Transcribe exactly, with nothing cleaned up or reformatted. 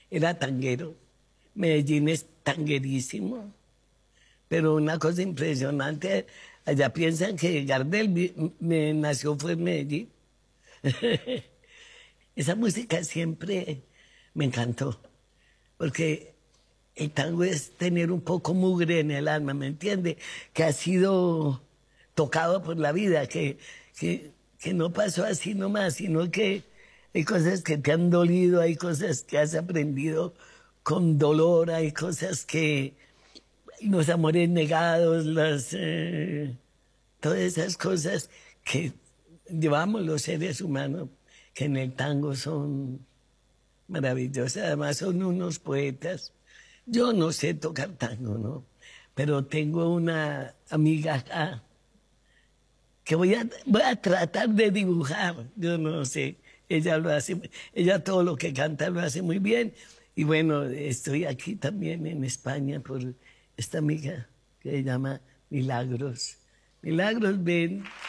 era tanguero. Medellín es tanguerísimo. Pero una cosa impresionante, allá piensan que Gardel vi- me nació fue en Medellín. Esa música siempre me encantó, porque el tango es tener un poco mugre en el alma, ¿me entiende? Que ha sido tocado por la vida, que, que, que no pasó así nomás, sino que hay cosas que te han dolido, hay cosas que has aprendido con dolor, hay cosas que los amores negados, las, eh, todas esas cosas que llevamos los seres humanos, que en el tango son maravillosas. Además son unos poetas. Yo no sé tocar tango, ¿no? Pero tengo una amiga acá que voy a, voy a tratar de dibujar. Yo no sé, ella lo hace, ella todo lo que canta lo hace muy bien. Y bueno, estoy aquí también en España por esta amiga que se llama Milagros. Milagros, ven.